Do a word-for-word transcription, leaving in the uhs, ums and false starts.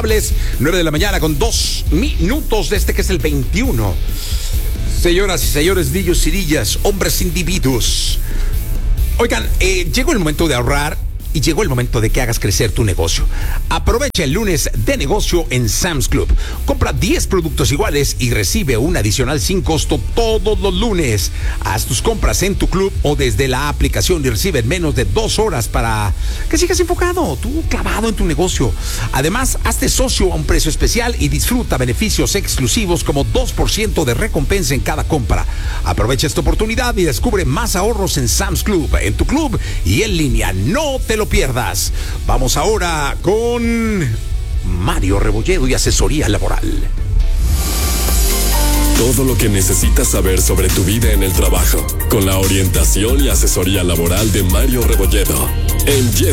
saludables. nueve de la mañana con dos minutos de este que es el veintiuno. Señoras y señores, dillos, cirillas, hombres, individuos. Oigan, eh, llegó el momento de ahorrar y llegó el momento de que hagas crecer tu negocio. Aprovecha el lunes de negocio en Sam's Club. Compra diez productos iguales y recibe un adicional sin costo todos los lunes. Haz tus compras en tu club o desde la aplicación y recibe en menos de dos horas para que sigas enfocado, tú clavado en tu negocio. Además, hazte socio a un precio especial y disfruta beneficios exclusivos como dos por ciento de recompensa en cada compra. Aprovecha esta oportunidad y descubre más ahorros en Sam's Club, en tu club y en línea. No te lo pierdas. Vamos ahora con Mario Rebolledo y asesoría laboral. Todo lo que necesitas saber sobre tu vida en el trabajo, con la orientación y asesoría laboral de Mario Rebolledo en Yes